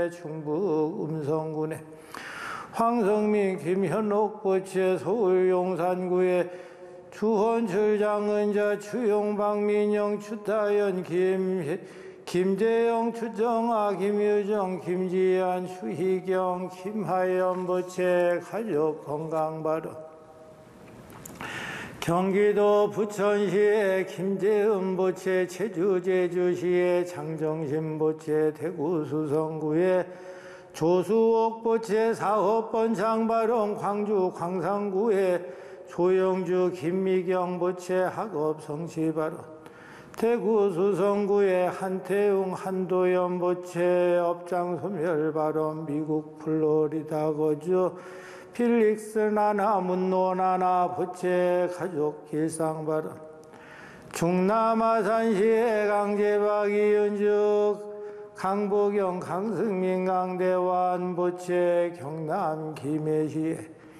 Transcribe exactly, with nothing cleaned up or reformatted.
충북 음성군에 황성민 김현옥 보채 서울 용산구에 주헌철 장은자 추용 박민영 추타연 김 김재영 추정아 김유정 김지한 추희경 김하연 보채 가족 건강 발언. 경기도 부천시에 김재은 보채 제주 제주시에 장정신 보채 대구 수성구에 조수옥 보채 사업 번창 발언. 광주 광산구에 조영주 김미경 보채 학업 성취 발언. 대구 수성구에 한태웅 한도연 보채 업장 소멸 발언. 미국 플로리다 거주 필릭스 나나 문노 나나 보채 가족 길상 발언. 충남 아산시에 강재박 이은죽 강보경 강승민 강대환 보채 경남 김해시에